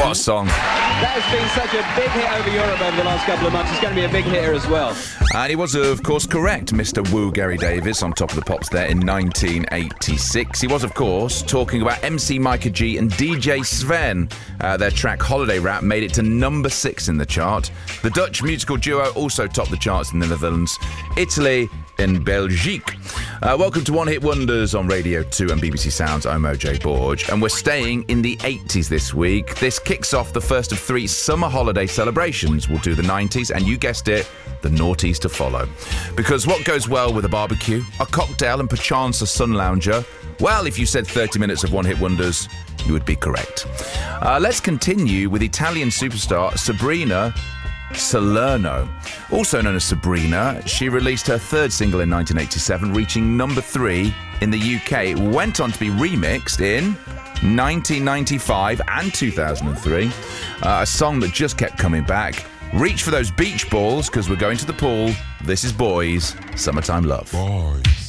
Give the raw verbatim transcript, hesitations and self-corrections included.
What a song. That has been such a big hit over Europe over the last couple of months. It's going to be a big hit here as well. And he was, of course, correct. Mister Woo Gary Davis on top of the pops there in nineteen eighty-six. He was, of course, talking about M C Micah G and D J Sven. Uh, their track Holiday Rap made it to number six in the chart. The Dutch musical duo also topped the charts in the Netherlands, Italy, and Belgique. Uh, welcome to One Hit Wonders on Radio two and B B C Sounds. I'm O J Borge, and we're staying in the eighties this week. This kicks off the first of three summer holiday celebrations. We'll do the nineties, and you guessed it, the noughties to follow. Because what goes well with a barbecue, a cocktail, and perchance a sun lounger? Well, if you said thirty minutes of One Hit Wonders, you would be correct. Uh, let's continue with Italian superstar Sabrina Salerno. Also known as Sabrina, she released her third single in nineteen eighty-seven, reaching number three in the U K. It went on to be remixed in nineteen ninety-five and two thousand three. Uh, a song that just kept coming back. Reach for those beach balls, because we're going to the pool. This is Boys, Summertime Love. Boys.